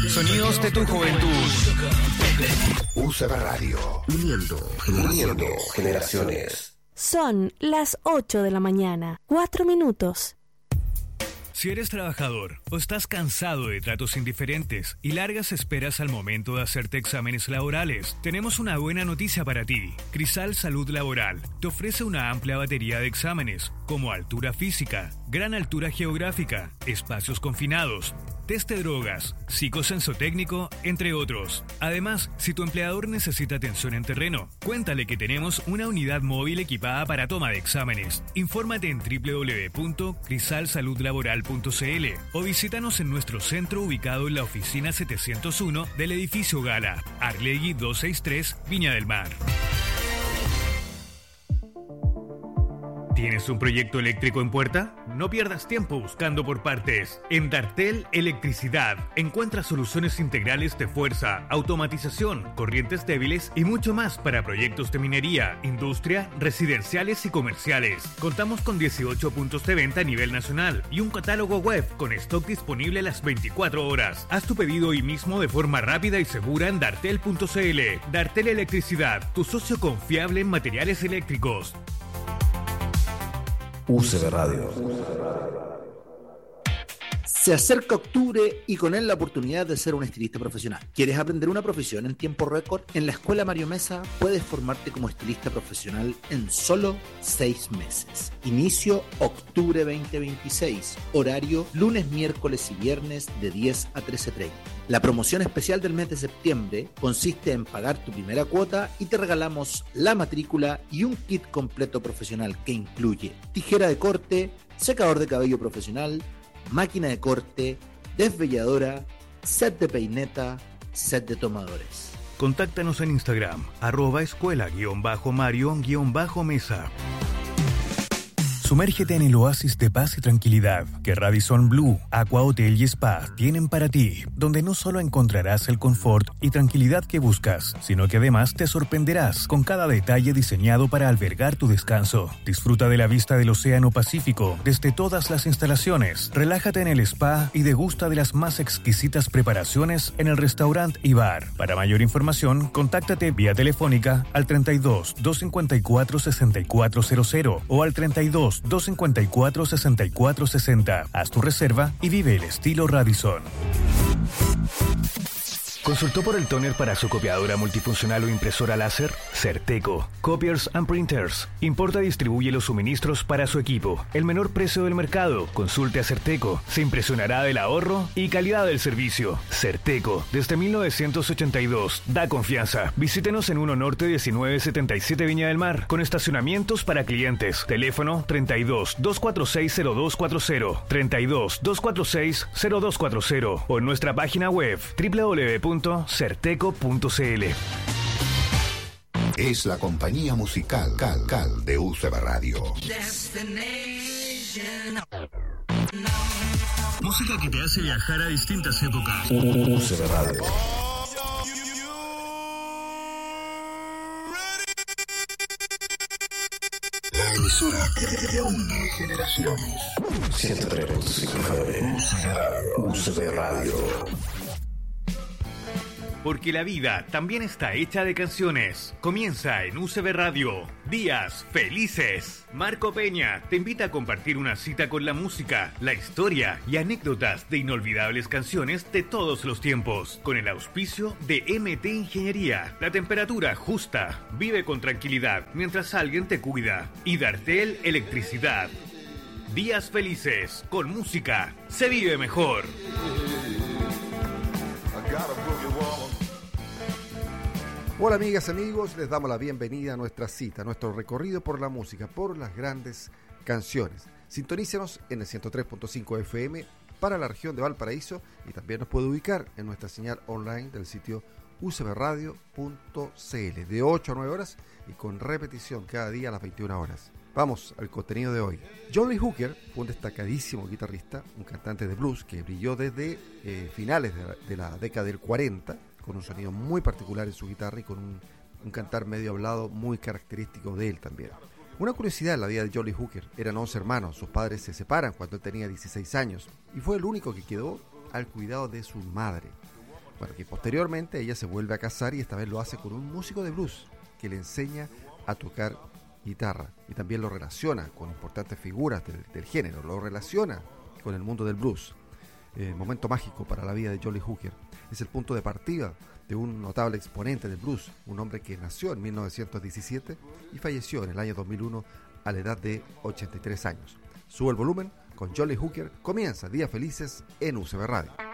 Sonidos de tu juventud. UCB Radio. Uniendo generaciones. Son las 8 de la mañana, 4 minutos. Si eres trabajador o estás cansado de tratos indiferentes y largas esperas al momento de hacerte exámenes laborales, tenemos una buena noticia para ti. Crisal Salud Laboral te ofrece una amplia batería de exámenes, como altura física, gran altura geográfica, espacios confinados, test de drogas, psicosensotécnico, entre otros. Además, si tu empleador necesita atención en terreno, cuéntale que tenemos una unidad móvil equipada para toma de exámenes. Infórmate en www.crisalsaludlaboral.cl o visítanos en nuestro centro ubicado en la oficina 701 del edificio Gala, Arlegui 263, Viña del Mar. ¿Tienes un proyecto eléctrico en puerta? No pierdas tiempo buscando por partes. En Dartel Electricidad encuentras soluciones integrales de fuerza, automatización, corrientes débiles y mucho más para proyectos de minería, industria, residenciales y comerciales. Contamos con 18 puntos de venta a nivel nacional y un catálogo web con stock disponible las 24 horas. Haz tu pedido hoy mismo de forma rápida y segura en dartel.cl. Dartel Electricidad, tu socio confiable en materiales eléctricos. UCB Radio. Se acerca octubre y con él la oportunidad de ser un estilista profesional. ¿Quieres aprender una profesión en tiempo récord? En la Escuela Mario Mesa puedes formarte como estilista profesional en solo 6 meses. Inicio octubre 2026. Horario lunes, miércoles y viernes de 10 a 13:30. La promoción especial del mes de septiembre consiste en pagar tu primera cuota y te regalamos la matrícula y un kit completo profesional que incluye tijera de corte, secador de cabello profesional, máquina de corte, desvelladora, set de peineta, set de tomadores. Contáctanos en Instagram, @escuela_mario_mesa. Sumérgete en el oasis de paz y tranquilidad que Radisson Blu, Aqua Hotel y Spa tienen para ti, donde no solo encontrarás el confort y tranquilidad que buscas, sino que además te sorprenderás con cada detalle diseñado para albergar tu descanso. Disfruta de la vista del Océano Pacífico desde todas las instalaciones, relájate en el spa y degusta de las más exquisitas preparaciones en el restaurante y bar. Para mayor información, contáctate vía telefónica al 32 254 6400 o al 32 254 6460. Haz tu reserva y vive el estilo Radisson. ¿Consultó por el tóner para su copiadora multifuncional o impresora láser? Certeco. Copiers and Printers. Importa y distribuye los suministros para su equipo. El menor precio del mercado. Consulte a Certeco. Se impresionará del ahorro y calidad del servicio. Certeco. Desde 1982. Da confianza. Visítenos en 1 Norte 1977 Viña del Mar. Con estacionamientos para clientes. Teléfono 32 246 0240. 32 246 0240. O en nuestra página web www.certeco.cl. Es la compañía musical Cal de UCB Radio. Música que te hace viajar a distintas épocas. UCB Radio. La emisora que une generaciones. 103.5 UCB Radio. Porque la vida también está hecha de canciones. Comienza en UCB Radio. Días felices. Marco Peña te invita a compartir una cita con la música, la historia y anécdotas de inolvidables canciones de todos los tiempos. Con el auspicio de MT Ingeniería. La temperatura justa. Vive con tranquilidad mientras alguien te cuida. Y Dartel Electricidad. Días felices. Con música se vive mejor. Hola amigas, amigos, les damos la bienvenida a nuestra cita, nuestro recorrido por la música, por las grandes canciones. Sintonícenos en el 103.5 FM para la región de Valparaíso y también nos puede ubicar en nuestra señal online del sitio ucbradio.cl de 8 a 9 horas y con repetición cada día a las 21 horas. Vamos al contenido de hoy. John Lee Hooker fue un destacadísimo guitarrista, un cantante de blues que brilló desde finales de la década del 40, con un sonido muy particular en su guitarra y con un cantar medio hablado muy característico de él también. Una curiosidad en la vida de John Lee Hooker: eran 11 hermanos, sus padres se separan cuando él tenía 16 años y fue el único que quedó al cuidado de su madre. Bueno, que posteriormente ella se vuelve a casar y esta vez lo hace con un músico de blues que le enseña a tocar guitarra y también lo relaciona con importantes figuras del género, lo relaciona con el mundo del blues. Momento mágico para la vida de Jolly Hooker. Es el punto de partida de un notable exponente del blues, un hombre que nació en 1917 y falleció en el año 2001 a la edad de 83 años. Sube el volumen, con Jolly Hooker comienza Días Felices en UCB Radio.